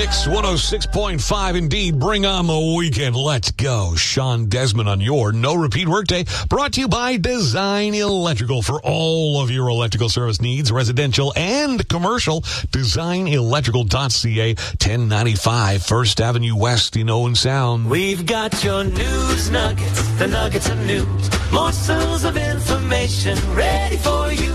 106.5 indeed. Bring on the weekend. Let's go. Sean Desmond on your No Repeat Workday. Brought to you by Design Electrical for all of your electrical service needs, residential and commercial. DesignElectrical.ca, 1095 First Avenue West in Owen Sound. We've got your news nuggets, the nuggets of news, morsels of information ready for you.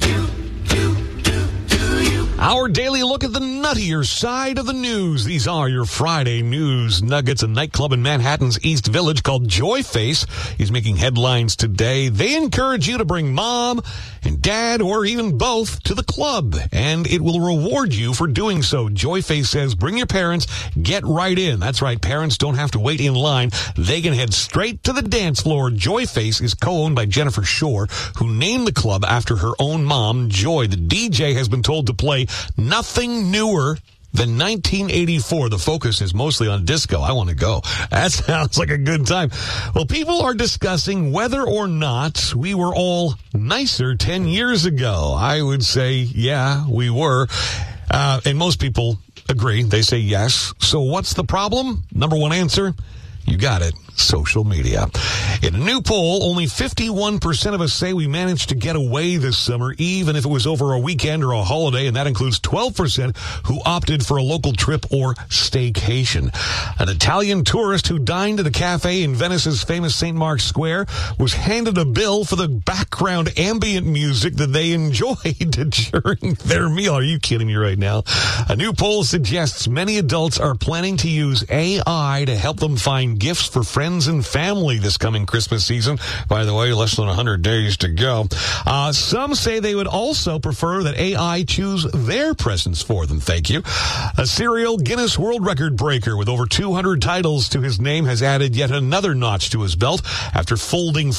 Our daily look at the nuttier side of the news. These are your Friday news nuggets. A nightclub in Manhattan's East Village called Joyface is making headlines today. They encourage you to bring mom and dad or even both to the club, and it will reward you for doing so. Joyface says bring your parents, get right in. That's right, parents don't have to wait in line. They can head straight to the dance floor. Joyface is co-owned by Jennifer Shore, who named the club after her own mom, Joy. The DJ has been told to play nothing newer than 1984. The focus is mostly on disco. I want to go. That sounds like a good time. Well, people are discussing whether or not we were all nicer 10 years ago. I would say, yeah, we were. And most people agree. They say yes. So what's the problem? Number one answer, you got it. Social media. In a new poll, only 51% of us say we managed to get away this summer, even if it was over a weekend or a holiday, and that includes 12% who opted for a local trip or staycation. An Italian tourist who dined at a cafe in Venice's famous St. Mark's Square was handed a bill for the background ambient music that they enjoyed during their meal. Are you kidding me right now? A new poll suggests many adults are planning to use AI to help them find gifts for friends and family this coming Christmas season. By the way, less than 100 days to go. Some say they would also prefer that AI choose their presents for them. Thank you. A serial Guinness World Record breaker with over 200 titles to his name has added yet another notch to his belt after folding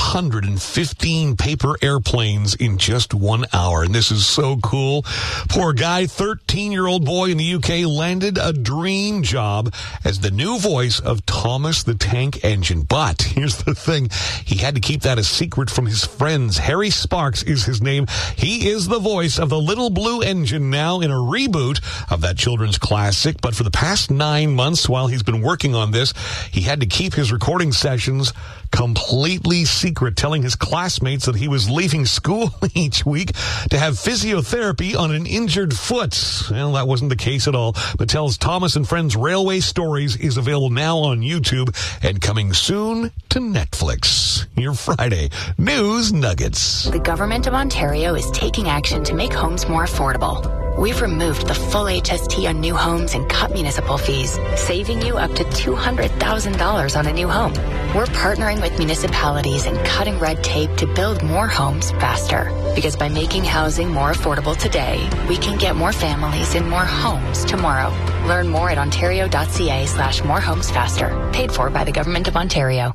415 paper airplanes in just 1 hour. And this is so cool. Poor guy, 13-year-old boy in the UK, landed a dream job as the new voice of Thomas the Tank Engine. But here's the thing. He had to keep that a secret from his friends. Harry Sparks is his name. He is the voice of the Little Blue Engine now in a reboot of that children's classic. But for the past 9 months while he's been working on this, he had to keep his recording sessions completely secret, telling his classmates that he was leaving school each week to have physiotherapy on an injured foot. Well, that wasn't the case at all. Mattel's Thomas and Friends Railway Stories is available now on YouTube and coming soon to Netflix. Your Friday News Nuggets. The Government of Ontario is taking action to make homes more affordable. We've removed the full HST on new homes and cut municipal fees, saving you up to $200,000 on a new home. We're partnering with municipalities and cutting red tape to build more homes faster. Because by making housing more affordable today, we can get more families in more homes tomorrow. Learn more at ontario.ca/morehomesfaster. Paid for by the Government of Ontario.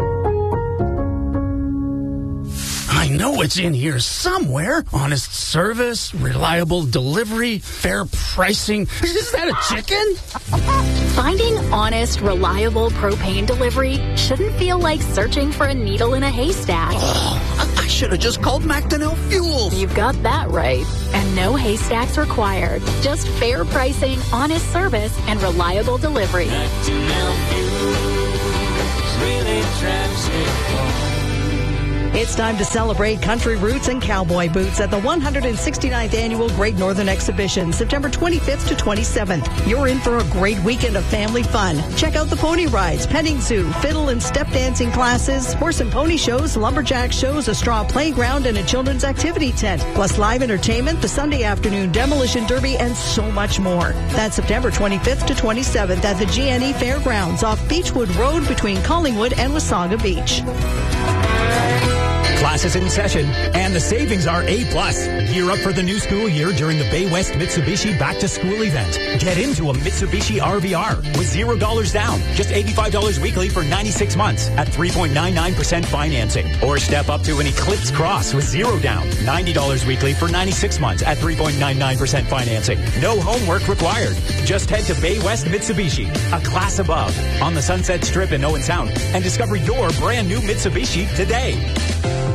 I know it's in here somewhere. Honest service, reliable delivery, fair pricing. Is that a chicken? Finding honest, reliable propane delivery shouldn't feel like searching for a needle in a haystack. Oh, I should have just called McDonnell Fuels. You've got that right. And no haystacks required. Just fair pricing, honest service, and reliable delivery. McDonnell Fuels really drives it home. It's time to celebrate country roots and cowboy boots at the 169th Annual Great Northern Exhibition, September 25th to 27th. You're in for a great weekend of family fun. Check out the pony rides, petting zoo, fiddle and step dancing classes, horse and pony shows, lumberjack shows, a straw playground, and a children's activity tent. Plus live entertainment, the Sunday afternoon demolition derby, and so much more. That's September 25th to 27th at the GNE Fairgrounds off Beechwood Road between Collingwood and Wasaga Beach. Classes in session, and the savings are A+. Gear up for the new school year during the Bay West Mitsubishi Back to School event. Get into a Mitsubishi RVR with $0 down, just $85 weekly for 96 months at 3.99% financing. Or step up to an Eclipse Cross with $0 down, $90 weekly for 96 months at 3.99% financing. No homework required. Just head to Bay West Mitsubishi, a class above, on the Sunset Strip in Owen Sound, and discover your brand new Mitsubishi today.